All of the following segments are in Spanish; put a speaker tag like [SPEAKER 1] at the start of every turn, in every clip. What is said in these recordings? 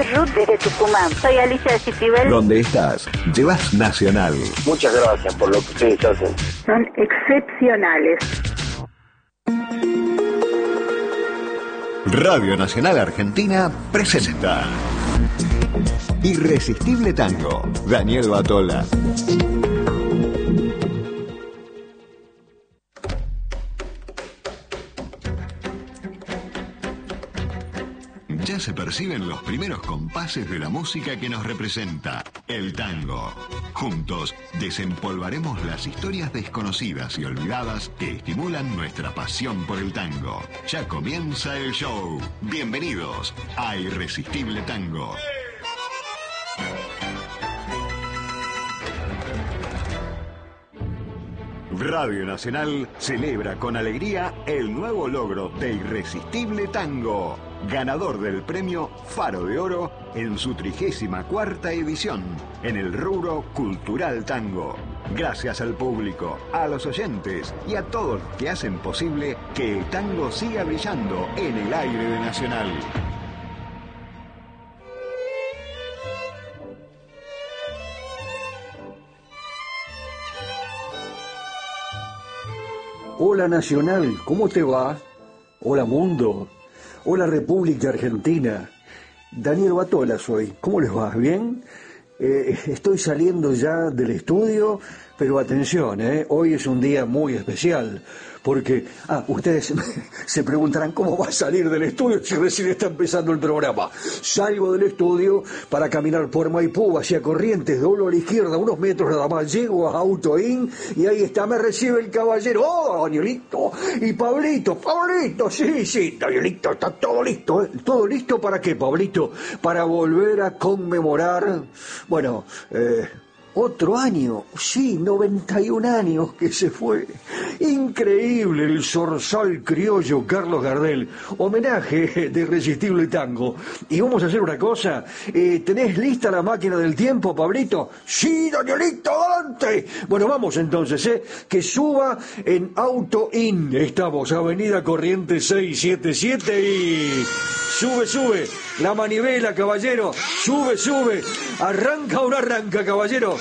[SPEAKER 1] Ruth desde Tucumán. Soy Alicia de Citibel.
[SPEAKER 2] Donde estás, llevas Nacional.
[SPEAKER 3] Muchas gracias por lo que ustedes hacen.
[SPEAKER 1] Son excepcionales.
[SPEAKER 2] Radio Nacional Argentina presenta Irresistible Tango, Daniel Batola. Ya se perciben los primeros compases de la música que nos representa, el tango. Juntos desempolvaremos las historias desconocidas y olvidadas que estimulan nuestra pasión por el tango. Ya comienza el show. Bienvenidos a Irresistible Tango. Radio Nacional celebra con alegría el nuevo logro de Irresistible Tango, ganador del premio Faro de Oro en su 34ª edición, en el rubro Cultural Tango. Gracias al público, a los oyentes y a todos los que hacen posible que el tango siga brillando en el aire de Nacional.
[SPEAKER 4] Hola Nacional, ¿cómo te va? Hola Mundo, hola República Argentina. Daniel Batola soy, ¿cómo les va? ¿Bien? Estoy saliendo ya del estudio, pero atención, hoy es un día muy especial, porque, ustedes se preguntarán cómo va a salir del estudio si recién está empezando el programa. Salgo del estudio para caminar por Maipú hacia Corrientes, doblo a la izquierda unos metros nada más, llego a Auto Inn y ahí está, me recibe el caballero. ¡Oh, Danielito! Y Pablito, sí, Danielito, está todo listo, ¿Todo listo para qué, Pablito? Para volver a conmemorar, otro año, sí, 91 años que se fue. Increíble el zorzal criollo Carlos Gardel. Homenaje de Irresistible Tango. Y vamos a hacer una cosa. ¿Tenés lista la máquina del tiempo, Pablito? Sí, Danielito, adelante. Bueno, vamos entonces, que suba en Auto Inn. Estamos, Avenida Corrientes 677 y... Sube, la manivela, caballero, sube, arranca o no arranca, caballero,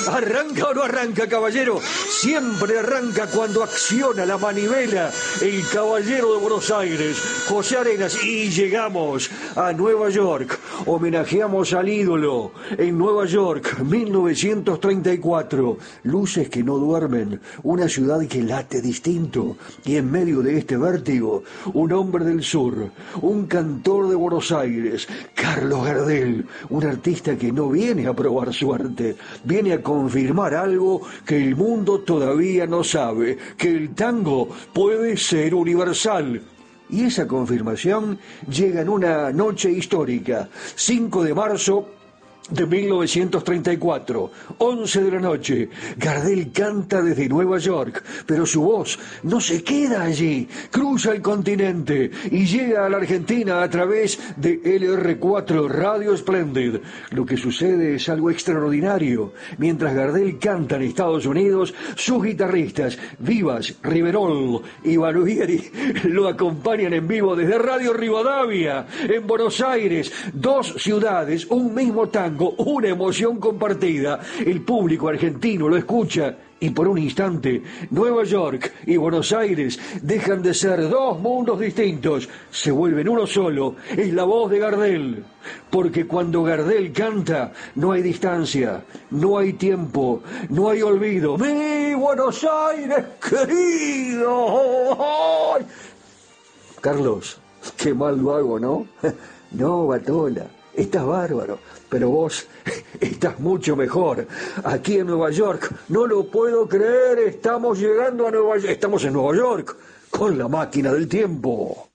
[SPEAKER 4] siempre arranca cuando acciona la manivela, el caballero de Buenos Aires, José Arenas, y llegamos a Nueva York, homenajeamos al ídolo, en Nueva York, 1934, luces que no duermen, una ciudad que late distinto, y en medio de este vértigo, un hombre del sur, un cantor de Buenos Aires, Carlos Gardel, un artista que no viene a probar suerte, viene a confirmar algo que el mundo todavía no sabe, que el tango puede ser universal. Y esa confirmación llega en una noche histórica, 5 de marzo de 1934, 11 de la noche, Gardel canta desde Nueva York, pero su voz no se queda allí, cruza el continente y llega a la Argentina a través de LR4 Radio Splendid. Lo que sucede es algo extraordinario. Mientras Gardel canta en Estados Unidos, sus guitarristas, Vivas, Riverol y Barugieri, lo acompañan en vivo desde Radio Rivadavia, en Buenos Aires, dos ciudades, un mismo tango, una emoción compartida. El público argentino lo escucha y por un instante Nueva York y Buenos Aires dejan de ser dos mundos distintos, se vuelven uno solo. Es la voz de Gardel, porque cuando Gardel canta no hay distancia, no hay tiempo, no hay olvido. ¡Mi Buenos Aires querido! ¡Ay! Carlos, qué mal lo hago, ¿no? No, Batola, estás bárbaro, pero vos estás mucho mejor. Aquí en Nueva York, no lo puedo creer, estamos llegando a Nueva York, estamos en Nueva York, con la máquina del tiempo.